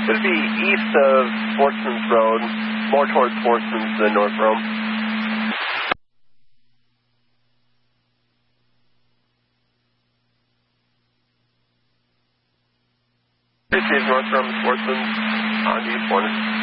It would be east of Sportsman's Road, more towards Sportsman's than North Rome. This is North Rome, Sportsman's on East Corner.